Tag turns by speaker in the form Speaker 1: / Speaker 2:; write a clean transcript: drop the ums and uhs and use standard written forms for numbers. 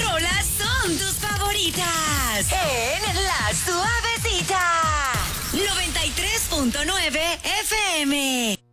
Speaker 1: rolas son tus favoritas? En La Suavecita. 93.9 FM.